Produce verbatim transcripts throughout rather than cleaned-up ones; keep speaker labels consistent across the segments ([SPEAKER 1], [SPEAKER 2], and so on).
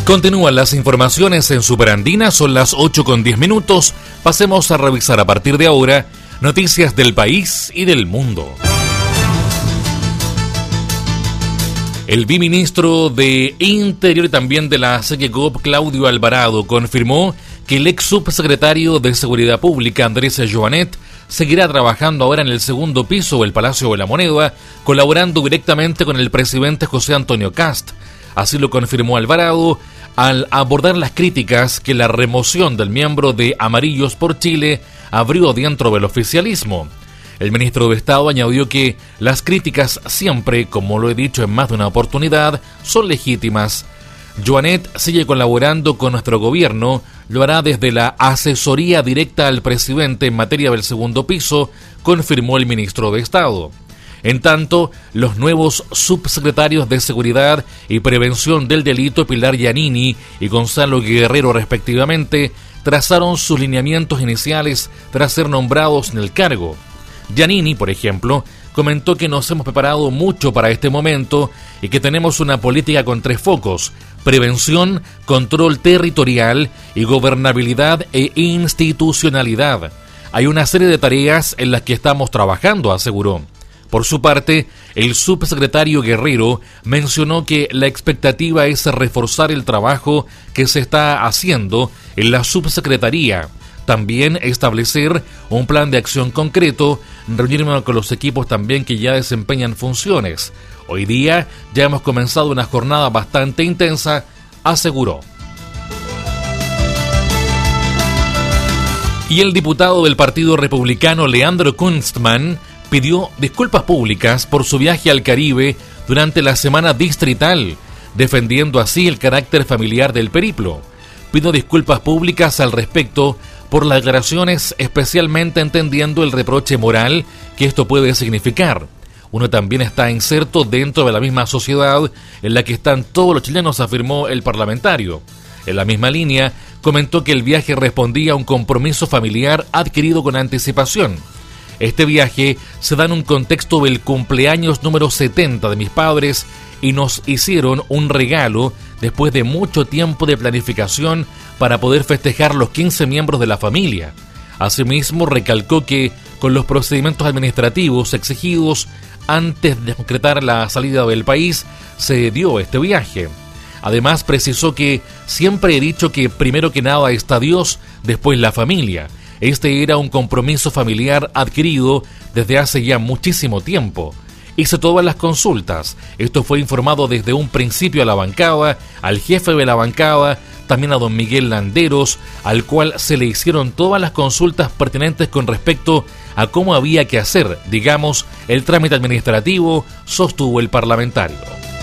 [SPEAKER 1] Continúan las informaciones en Superandina, son las ocho con diez minutos. Pasemos a revisar a partir de ahora noticias del país y del mundo. El viceministro de Interior y también de la SECECOP, Claudio Alvarado, confirmó que el ex subsecretario de Seguridad Pública, Andrés Joanet, seguirá trabajando ahora en el segundo piso del Palacio de la Moneda, colaborando directamente con el presidente José Antonio Kast. Así lo confirmó Alvarado al abordar las críticas que la remoción del miembro de Amarillos por Chile abrió dentro del oficialismo. El ministro de Estado añadió que las críticas siempre, como lo he dicho en más de una oportunidad, son legítimas. Joanet sigue colaborando con nuestro gobierno, lo hará desde la asesoría directa al presidente en materia del segundo piso, confirmó el ministro de Estado. En tanto, los nuevos subsecretarios de Seguridad y Prevención del Delito, Pilar Giannini y Gonzalo Guerrero respectivamente, trazaron sus lineamientos iniciales tras ser nombrados en el cargo. Giannini, por ejemplo, comentó que nos hemos preparado mucho para este momento y que tenemos una política con tres focos: prevención, control territorial y gobernabilidad e institucionalidad. Hay una serie de tareas en las que estamos trabajando, aseguró. Por su parte, el subsecretario Guerrero mencionó que la expectativa es reforzar el trabajo que se está haciendo en la subsecretaría. También establecer un plan de acción concreto, reunirme con los equipos también que ya desempeñan funciones. Hoy día ya hemos comenzado una jornada bastante intensa, aseguró. Y el diputado del Partido Republicano, Leandro Kunstmann, pidió disculpas públicas por su viaje al Caribe durante la semana distrital, defendiendo así el carácter familiar del periplo. Pido disculpas públicas al respecto por las declaraciones, especialmente entendiendo el reproche moral que esto puede significar. Uno también está inserto dentro de la misma sociedad en la que están todos los chilenos, afirmó el parlamentario. En la misma línea, comentó que el viaje respondía a un compromiso familiar adquirido con anticipación. Este viaje se da en un contexto del cumpleaños número setenta de mis padres y nos hicieron un regalo después de mucho tiempo de planificación para poder festejar los quince miembros de la familia. Asimismo, recalcó que con los procedimientos administrativos exigidos antes de concretar la salida del país, se dio este viaje. Además, precisó que siempre he dicho que primero que nada está Dios, después la familia. Este era un compromiso familiar adquirido desde hace ya muchísimo tiempo. Hice todas las consultas. Esto fue informado desde un principio a la bancada, al jefe de la bancada, también a don Miguel Landeros, al cual se le hicieron todas las consultas pertinentes con respecto a cómo había que hacer, digamos, el trámite administrativo, sostuvo el parlamentario.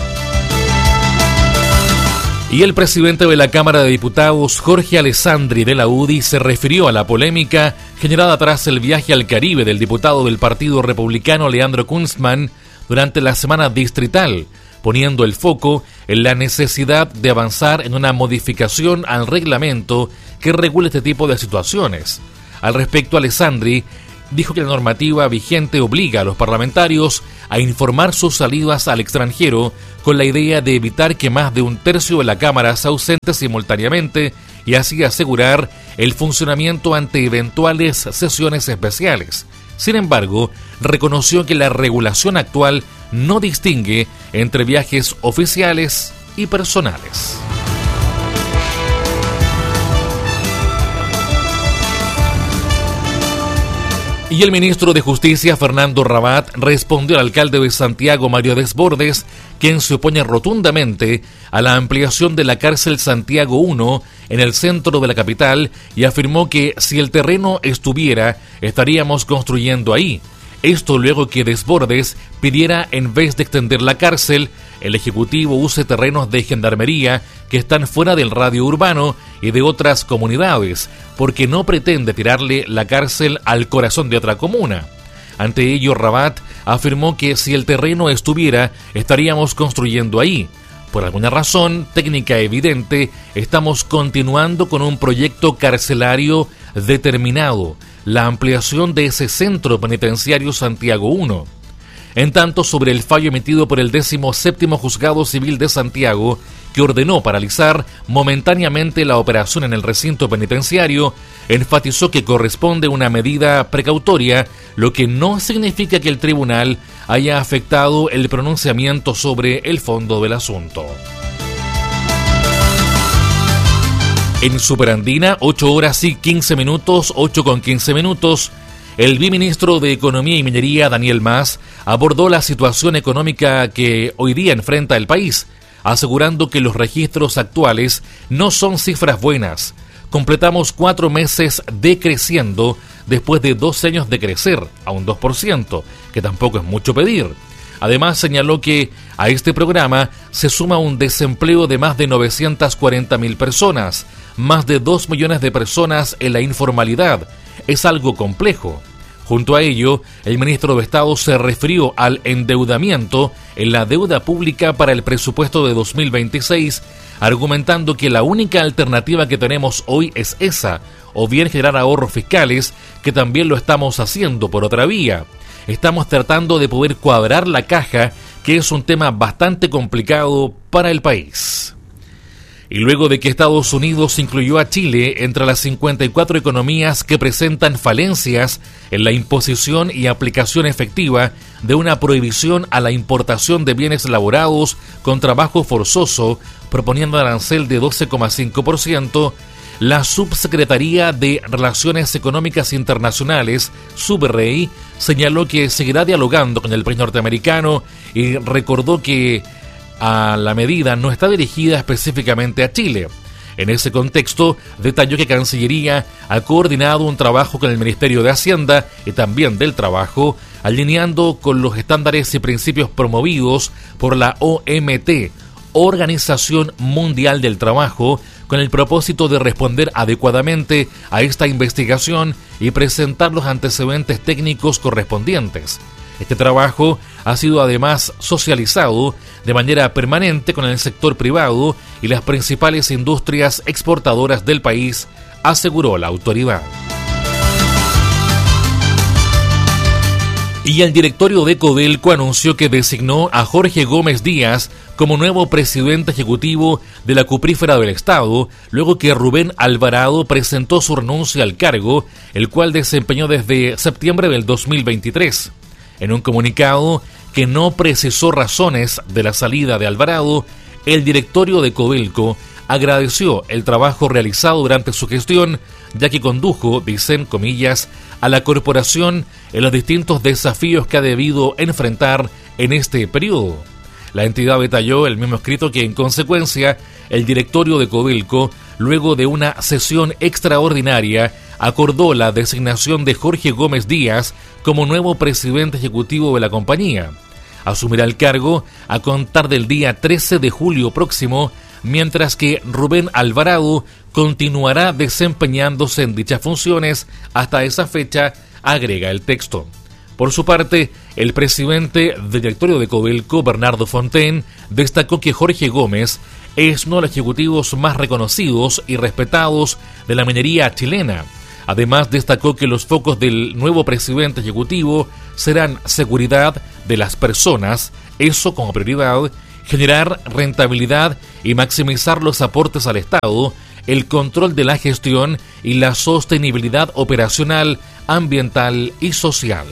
[SPEAKER 1] Y el presidente de la Cámara de Diputados, Jorge Alessandri de la U D I, se refirió a la polémica generada tras el viaje al Caribe del diputado del Partido Republicano Leandro Kunstmann durante la semana distrital, poniendo el foco en la necesidad de avanzar en una modificación al reglamento que regule este tipo de situaciones. Al respecto, Alessandri dijo que la normativa vigente obliga a los parlamentarios a informar sus salidas al extranjero con la idea de evitar que más de un tercio de la Cámara se ausente simultáneamente y así asegurar el funcionamiento ante eventuales sesiones especiales. Sin embargo, reconoció que la regulación actual no distingue entre viajes oficiales y personales. Y el ministro de Justicia, Fernando Rabat, respondió al alcalde de Santiago, Mario Desbordes, quien se opone rotundamente a la ampliación de la cárcel Santiago uno en el centro de la capital y afirmó que si el terreno estuviera, estaríamos construyendo ahí. Esto luego que Desbordes pidiera, en vez de extender la cárcel, el Ejecutivo use terrenos de gendarmería que están fuera del radio urbano y de otras comunidades, porque no pretende tirarle la cárcel al corazón de otra comuna. Ante ello, Rabat afirmó que si el terreno estuviera, estaríamos construyendo ahí. Por alguna razón técnica evidente, estamos continuando con un proyecto carcelario determinado, la ampliación de ese centro penitenciario Santiago uno. En tanto, sobre el fallo emitido por el décimo séptimo Juzgado Civil de Santiago, que ordenó paralizar momentáneamente la operación en el recinto penitenciario, enfatizó que corresponde una medida precautoria, lo que no significa que el tribunal haya afectado el pronunciamiento sobre el fondo del asunto. En Superandina, ocho horas y quince minutos, ocho con quince minutos, el viceministro de Economía y Minería, Daniel Mas, abordó la situación económica que hoy día enfrenta el país, asegurando que los registros actuales no son cifras buenas. Completamos cuatro meses decreciendo después de dos años de crecer a un dos por ciento, que tampoco es mucho pedir. Además, señaló que a este programa se suma un desempleo de más de novecientas cuarenta mil personas, más de dos millones de personas en la informalidad. Es algo complejo. Junto a ello, el ministro de Estado se refirió al endeudamiento en la deuda pública para el presupuesto de dos mil veintiséis, argumentando que la única alternativa que tenemos hoy es esa, o bien generar ahorros fiscales, que también lo estamos haciendo por otra vía. Estamos tratando de poder cuadrar la caja, que es un tema bastante complicado para el país. Y luego de que Estados Unidos incluyó a Chile entre las cincuenta y cuatro economías que presentan falencias en la imposición y aplicación efectiva de una prohibición a la importación de bienes elaborados con trabajo forzoso, proponiendo arancel de doce coma cinco por ciento, la Subsecretaría de Relaciones Económicas Internacionales, SubREI, señaló que seguirá dialogando con el país norteamericano y recordó que a la medida no está dirigida específicamente a Chile. En ese contexto, detalló que Cancillería ha coordinado un trabajo con el Ministerio de Hacienda y también del Trabajo, alineando con los estándares y principios promovidos por la O M T, Organización Mundial del Trabajo, con el propósito de responder adecuadamente a esta investigación y presentar los antecedentes técnicos correspondientes. Este trabajo ha sido además socializado de manera permanente con el sector privado y las principales industrias exportadoras del país, aseguró la autoridad. Y el directorio de Codelco anunció que designó a Jorge Gómez Díaz como nuevo presidente ejecutivo de la Cuprífera del Estado, luego que Rubén Alvarado presentó su renuncia al cargo, el cual desempeñó desde septiembre del dos mil veintitrés. En un comunicado que no precisó razones de la salida de Alvarado, el directorio de Codelco agradeció el trabajo realizado durante su gestión, ya que condujo, dicen comillas, a la corporación en los distintos desafíos que ha debido enfrentar en este periodo. La entidad detalló el mismo escrito que, en consecuencia, el directorio de Codelco, luego de una sesión extraordinaria, acordó la designación de Jorge Gómez Díaz como nuevo presidente ejecutivo de la compañía. Asumirá el cargo a contar del día trece de julio próximo, mientras que Rubén Alvarado continuará desempeñándose en dichas funciones hasta esa fecha, agrega el texto. Por su parte, el presidente del directorio de Codelco, Bernardo Fontaine, destacó que Jorge Gómez es uno de los ejecutivos más reconocidos y respetados de la minería chilena. Además, destacó que los focos del nuevo presidente ejecutivo serán seguridad de las personas, eso como prioridad, generar rentabilidad y maximizar los aportes al Estado, el control de la gestión y la sostenibilidad operacional, ambiental y social.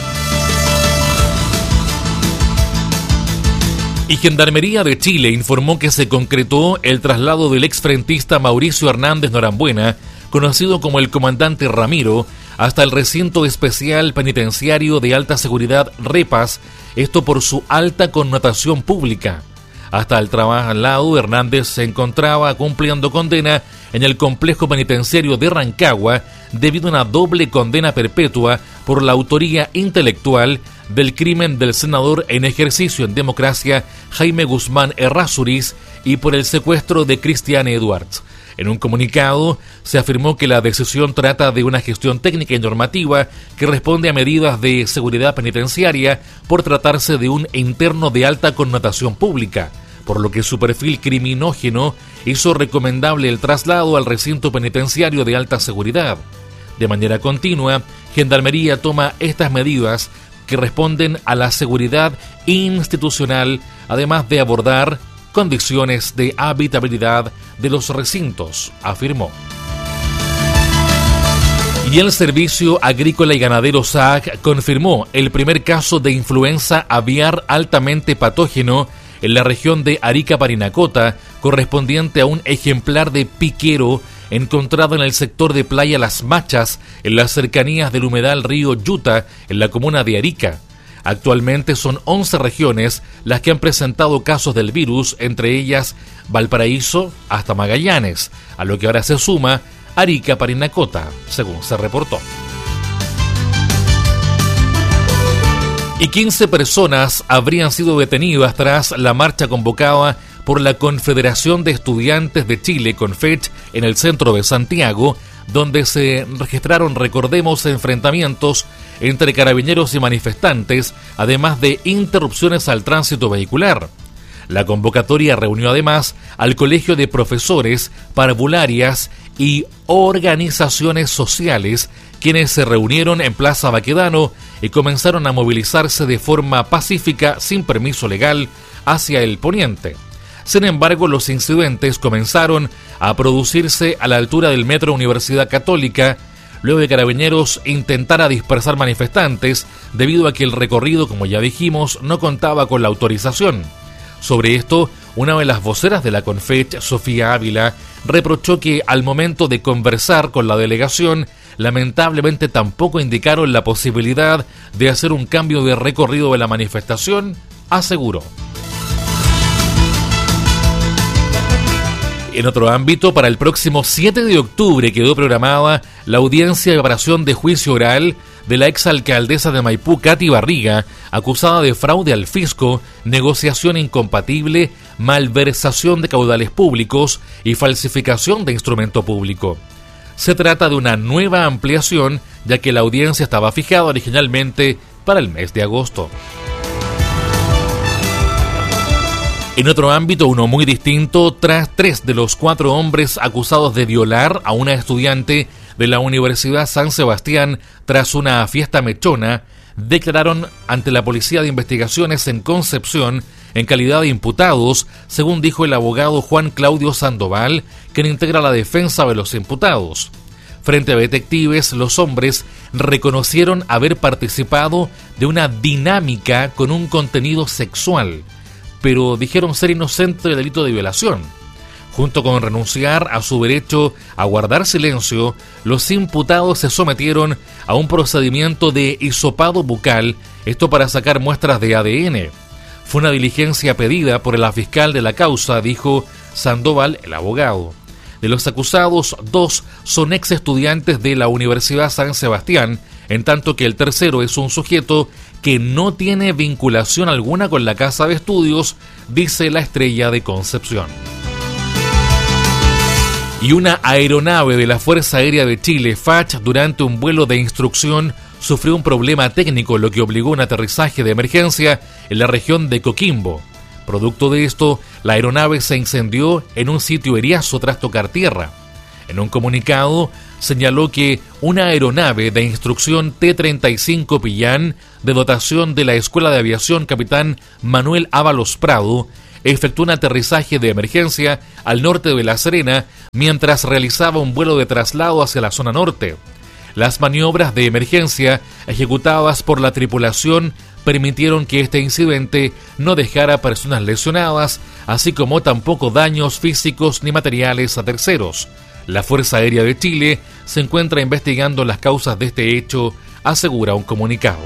[SPEAKER 1] Y Gendarmería de Chile informó que se concretó el traslado del exfrentista Mauricio Hernández Norambuena, conocido como el comandante Ramiro, hasta el recinto especial penitenciario de alta seguridad Repas, esto por su alta connotación pública. Hasta el traslado, Hernández se encontraba cumpliendo condena en el complejo penitenciario de Rancagua debido a una doble condena perpetua por la autoría intelectual del crimen del senador en ejercicio en democracia Jaime Guzmán Errázuriz y por el secuestro de Cristiane Edwards. En un comunicado se afirmó que la decisión trata de una gestión técnica y normativa que responde a medidas de seguridad penitenciaria por tratarse de un interno de alta connotación pública, por lo que su perfil criminógeno hizo recomendable el traslado al recinto penitenciario de alta seguridad. De manera continua, Gendarmería toma estas medidas que responden a la seguridad institucional, además de abordar condiciones de habitabilidad de los recintos, afirmó. Y el Servicio Agrícola y Ganadero S A C confirmó el primer caso de influenza aviar altamente patógeno en la región de Arica-Parinacota, correspondiente a un ejemplar de piquero encontrado en el sector de Playa Las Machas, en las cercanías del humedal río Yuta, en la comuna de Arica. Actualmente son once regiones las que han presentado casos del virus, entre ellas Valparaíso hasta Magallanes, a lo que ahora se suma Arica-Parinacota, según se reportó. Y quince personas habrían sido detenidas tras la marcha convocada por la Confederación de Estudiantes de Chile, CONFECH, en el centro de Santiago, donde se registraron, recordemos, enfrentamientos entre carabineros y manifestantes, además de interrupciones al tránsito vehicular. La convocatoria reunió además al Colegio de Profesores, parvularias y organizaciones sociales, quienes se reunieron en Plaza Baquedano y comenzaron a movilizarse de forma pacífica, sin permiso legal, hacia el poniente. Sin embargo, los incidentes comenzaron a producirse a la altura del Metro Universidad Católica, luego de Carabineros intentara dispersar manifestantes, debido a que el recorrido, como ya dijimos, no contaba con la autorización. Sobre esto, una de las voceras de la CONFECH, Sofía Ávila, reprochó que al momento de conversar con la delegación, lamentablemente tampoco indicaron la posibilidad de hacer un cambio de recorrido de la manifestación, aseguró. En otro ámbito, para el próximo siete de octubre quedó programada la audiencia de preparación de juicio oral de la exalcaldesa de Maipú, Katy Barriga, acusada de fraude al fisco, negociación incompatible, malversación de caudales públicos y falsificación de instrumento público. Se trata de una nueva ampliación, ya que la audiencia estaba fijada originalmente para el mes de agosto. En otro ámbito, uno muy distinto, tras tres de los cuatro hombres acusados de violar a una estudiante de la Universidad San Sebastián tras una fiesta mechona, declararon ante la Policía de Investigaciones en Concepción en calidad de imputados, según dijo el abogado Juan Claudio Sandoval, quien integra la defensa de los imputados. Frente a detectives, los hombres reconocieron haber participado de una dinámica con un contenido sexual, pero dijeron ser inocentes del delito de violación. Junto con renunciar a su derecho a guardar silencio, los imputados se sometieron a un procedimiento de hisopado bucal, esto para sacar muestras de A D N. Fue una diligencia pedida por la fiscal de la causa, dijo Sandoval, el abogado. De los acusados, dos son ex estudiantes de la Universidad San Sebastián, en tanto que el tercero es un sujeto que no tiene vinculación alguna con la casa de estudios, dice la Estrella de Concepción. Y una aeronave de la Fuerza Aérea de Chile, F A C H, durante un vuelo de instrucción, sufrió un problema técnico, lo que obligó a un aterrizaje de emergencia en la región de Coquimbo. Producto de esto, la aeronave se incendió en un sitio eriazo tras tocar tierra. En un comunicado, señaló que una aeronave de instrucción T treinta y cinco Pillán, de dotación de la Escuela de Aviación Capitán Manuel Ábalos Prado, efectuó un aterrizaje de emergencia al norte de La Serena mientras realizaba un vuelo de traslado hacia la zona norte. Las maniobras de emergencia ejecutadas por la tripulación permitieron que este incidente no dejara personas lesionadas, así como tampoco daños físicos ni materiales a terceros. La Fuerza Aérea de Chile se encuentra investigando las causas de este hecho, asegura un comunicado.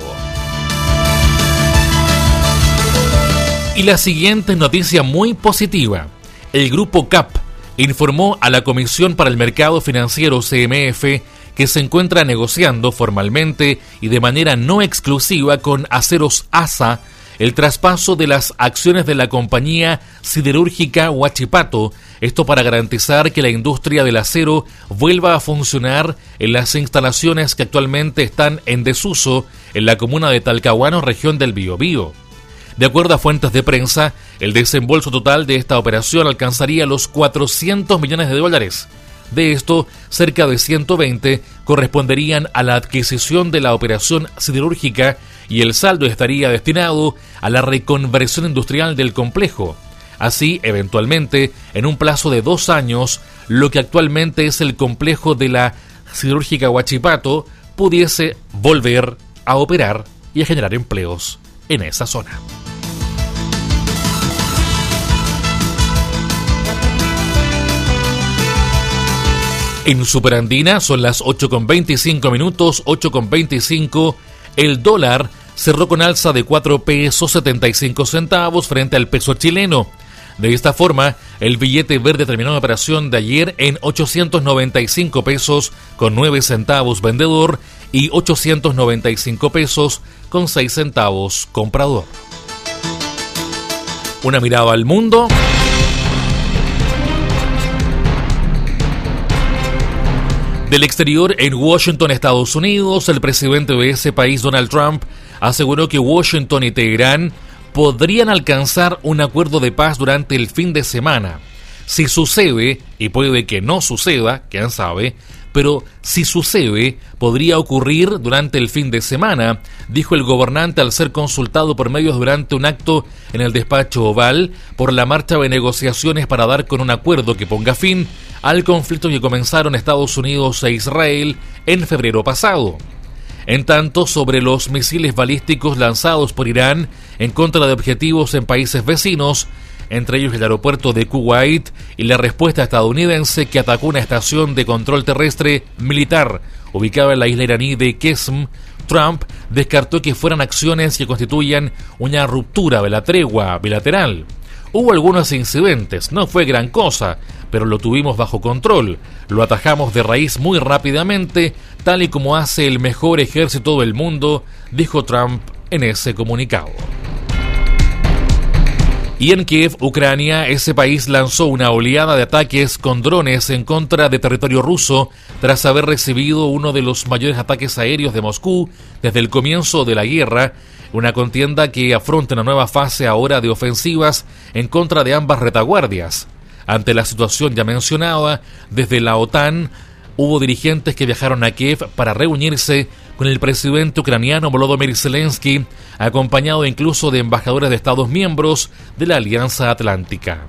[SPEAKER 1] Y la siguiente noticia muy positiva. El Grupo C A P informó a la Comisión para el Mercado Financiero, C M F, que se encuentra negociando formalmente y de manera no exclusiva con Aceros A S A el traspaso de las acciones de la compañía siderúrgica Huachipato, esto para garantizar que la industria del acero vuelva a funcionar en las instalaciones que actualmente están en desuso en la comuna de Talcahuano, región del Biobío. De acuerdo a fuentes de prensa, el desembolso total de esta operación alcanzaría los cuatrocientos millones de dólares. De esto, cerca de ciento veinte corresponderían a la adquisición de la operación siderúrgica y el saldo estaría destinado a la reconversión industrial del complejo. Así, eventualmente, en un plazo de dos años, lo que actualmente es el complejo de la Siderúrgica Huachipato pudiese volver a operar y a generar empleos en esa zona. En Superandina son las ocho con veinticinco minutos, ocho con veinticinco. El dólar cerró con alza de cuatro pesos setenta y cinco centavos frente al peso chileno. De esta forma, el billete verde terminó la operación de ayer en ochocientos noventa y cinco pesos con nueve centavos vendedor y ochocientos noventa y cinco pesos con seis centavos comprador. Una mirada al mundo. Del exterior, en Washington, Estados Unidos, el presidente de ese país, Donald Trump, aseguró que Washington y Teherán podrían alcanzar un acuerdo de paz durante el fin de semana. Si sucede, y puede que no suceda, quién sabe, pero si sucede, podría ocurrir durante el fin de semana, dijo el gobernante al ser consultado por medios durante un acto en el despacho Oval por la marcha de negociaciones para dar con un acuerdo que ponga fin al conflicto que comenzaron Estados Unidos e Israel en febrero pasado. En tanto, sobre los misiles balísticos lanzados por Irán en contra de objetivos en países vecinos, entre ellos el aeropuerto de Kuwait y la respuesta estadounidense que atacó una estación de control terrestre militar ubicada en la isla iraní de Qesm, Trump descartó que fueran acciones que constituyan una ruptura de la tregua bilateral. Hubo algunos incidentes, no fue gran cosa, pero lo tuvimos bajo control. Lo atajamos de raíz muy rápidamente, tal y como hace el mejor ejército del mundo, dijo Trump en ese comunicado. Y en Kiev, Ucrania, ese país lanzó una oleada de ataques con drones en contra de territorio ruso tras haber recibido uno de los mayores ataques aéreos de Moscú desde el comienzo de la guerra, una contienda que afronta una nueva fase ahora de ofensivas en contra de ambas retaguardias. Ante la situación ya mencionada, desde la OTAN hubo dirigentes que viajaron a Kiev para reunirse con el presidente ucraniano Volodymyr Zelensky, acompañado incluso de embajadores de Estados miembros de la Alianza Atlántica.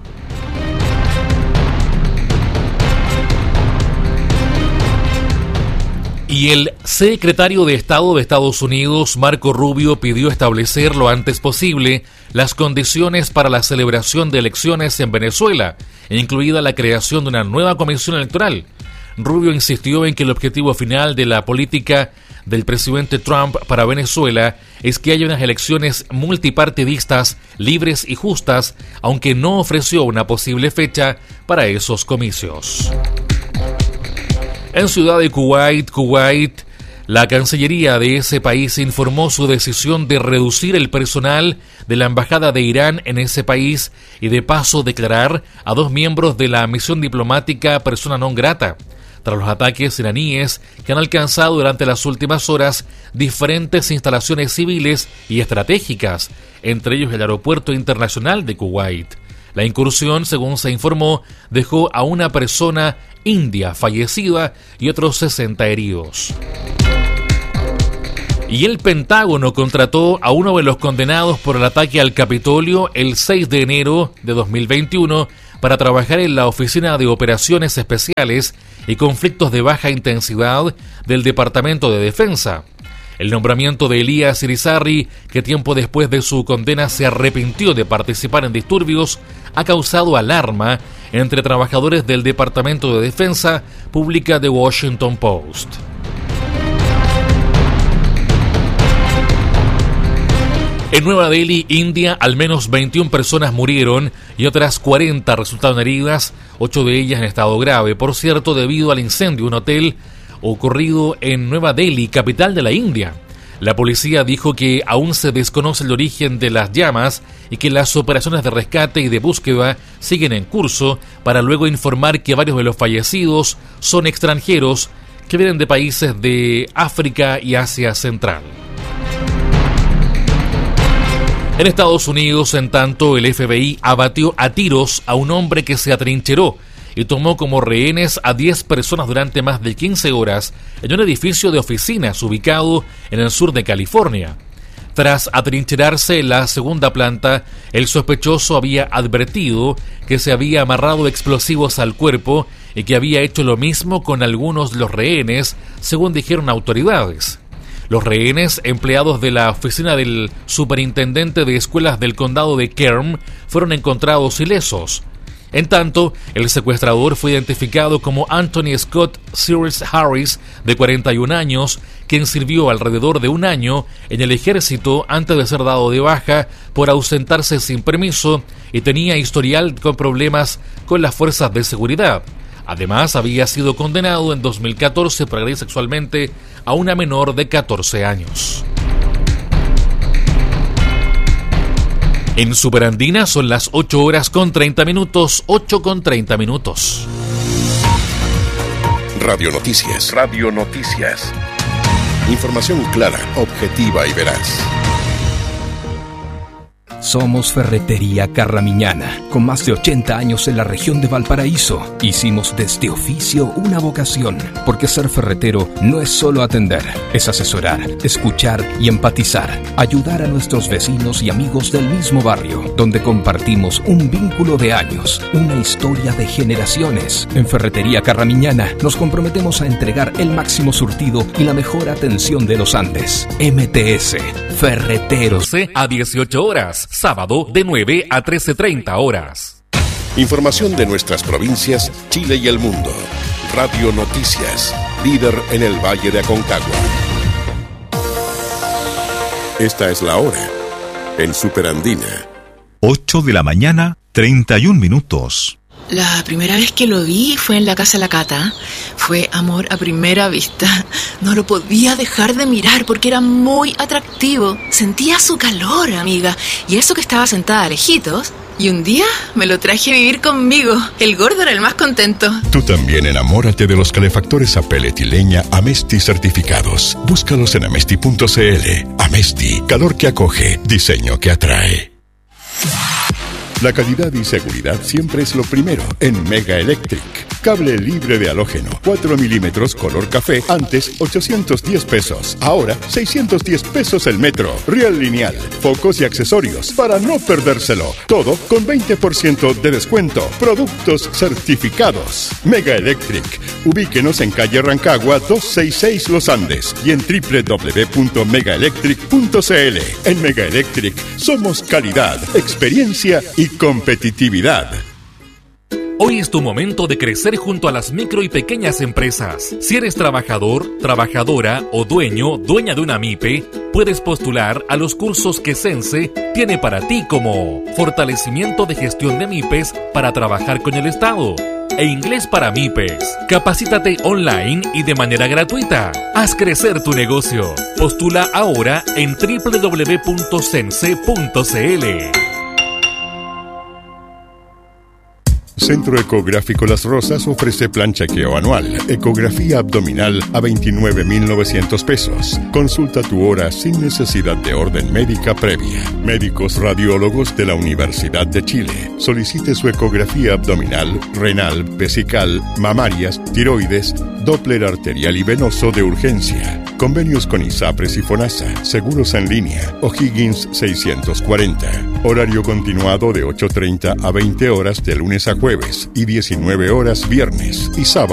[SPEAKER 1] Y el secretario de Estado de Estados Unidos, Marco Rubio, pidió establecer lo antes posible las condiciones para la celebración de elecciones en Venezuela, incluida la creación de una nueva comisión electoral. Rubio insistió en que el objetivo final de la política del presidente Trump para Venezuela es que haya unas elecciones multipartidistas, libres y justas, aunque no ofreció una posible fecha para esos comicios. En Ciudad de Kuwait, Kuwait, la Cancillería de ese país informó su decisión de reducir el personal de la Embajada de Irán en ese país y de paso declarar a dos miembros de la misión diplomática persona non grata, tras los ataques iraníes que han alcanzado durante las últimas horas diferentes instalaciones civiles y estratégicas, entre ellos el Aeropuerto Internacional de Kuwait. La incursión, según se informó, dejó a una persona india fallecida y otros sesenta heridos. Y el Pentágono contrató a uno de los condenados por el ataque al Capitolio el seis de enero de dos mil veintiuno para trabajar en la Oficina de Operaciones Especiales y Conflictos de Baja Intensidad del Departamento de Defensa. El nombramiento de Elías Irizarry, que tiempo después de su condena se arrepintió de participar en disturbios, ha causado alarma entre trabajadores del Departamento de Defensa, publica The Washington Post. En Nueva Delhi, India, al menos veintiuna personas murieron y otras cuarenta resultaron heridas, ocho de ellas en estado grave, por cierto, debido al incendio de un hotel ocurrido en Nueva Delhi, capital de la India. La policía dijo que aún se desconoce el origen de las llamas y que las operaciones de rescate y de búsqueda siguen en curso, para luego informar que varios de los fallecidos son extranjeros que vienen de países de África y Asia Central. En Estados Unidos, en tanto, el F B I abatió a tiros a un hombre que se atrincheró y tomó como rehenes a diez personas durante más de quince horas en un edificio de oficinas ubicado en el sur de California. Tras atrincherarse en la segunda planta, el sospechoso había advertido que se había amarrado explosivos al cuerpo y que había hecho lo mismo con algunos de los rehenes, según dijeron autoridades. Los rehenes, empleados de la oficina del superintendente de escuelas del condado de Kern, fueron encontrados ilesos. En tanto, el secuestrador fue identificado como Anthony Scott Sears Harris, de cuarenta y un años, quien sirvió alrededor de un año en el ejército antes de ser dado de baja por ausentarse sin permiso y tenía historial con problemas con las fuerzas de seguridad. Además, había sido condenado en dos mil catorce por agredir sexualmente a una menor de catorce años. En Superandina son las ocho horas con treinta minutos, ocho con treinta minutos.
[SPEAKER 2] Radio Noticias. Radio Noticias. Información clara, objetiva y veraz.
[SPEAKER 3] Somos Ferretería Carramiñana, con más de ochenta años en la región de Valparaíso. Hicimos de este oficio una vocación, porque ser ferretero no es solo atender, es asesorar, escuchar y empatizar, ayudar a nuestros vecinos y amigos del mismo barrio, donde compartimos un vínculo de años, una historia de generaciones. En Ferretería Carramiñana nos comprometemos a entregar el máximo surtido y la mejor atención de los Andes. M T S, Ferreteros.
[SPEAKER 1] A dieciocho horas. Sábado de nueve a trece treinta horas.
[SPEAKER 2] Información de nuestras provincias, Chile y el mundo. Radio Noticias, líder en el Valle de Aconcagua. Esta es la hora en Superandina.
[SPEAKER 4] ocho de la mañana, treinta y un minutos.
[SPEAKER 5] La primera vez que lo vi fue en la casa de la Cata. Fue amor a primera vista. No lo podía dejar de mirar porque era muy atractivo. Sentía su calor, amiga. Y eso que estaba sentada a lejitos. Y un día me lo traje a vivir conmigo. El gordo era el más contento.
[SPEAKER 6] Tú también enamórate de los calefactores a pellet y leña Amesti certificados. Búscalos en amesti punto c l. Amesti, calor que acoge, diseño que atrae.
[SPEAKER 2] La calidad y seguridad siempre es lo primero en Mega Electric. Cable libre de halógeno, cuatro milímetros color café, antes ochocientos diez pesos, ahora seiscientos diez pesos el metro. Riel lineal, focos y accesorios para no perdérselo. Todo con veinte por ciento de descuento. Productos certificados. Mega Electric. Ubíquenos en calle Rancagua doscientos sesenta y seis Los Andes y en doble u doble u doble u punto mega electric punto c l. En Mega Electric somos calidad, experiencia y competitividad.
[SPEAKER 1] Hoy es tu momento de crecer junto a las micro y pequeñas empresas. Si eres trabajador, trabajadora o dueño, dueña de una MIPE, puedes postular a los cursos que Sense tiene para ti, como fortalecimiento de gestión de MIPES para trabajar con el Estado e inglés para MIPES. Capacítate online y de manera gratuita. Haz crecer tu negocio. Postula ahora en doble u doble u doble u punto sense punto c l.
[SPEAKER 2] Centro Ecográfico Las Rosas ofrece plan chequeo anual, ecografía abdominal a veintinueve mil novecientos pesos. Consulta tu hora sin necesidad de orden médica previa. Médicos radiólogos de la Universidad de Chile. Solicite su ecografía abdominal, renal, vesical, mamarias, tiroides, Doppler arterial y venoso de urgencia. Convenios con ISAPRES y FONASA. Seguros en línea. O'Higgins seiscientos cuarenta. Horario continuado de ocho treinta a veinte horas de lunes a jueves y diecinueve horas viernes y sábado.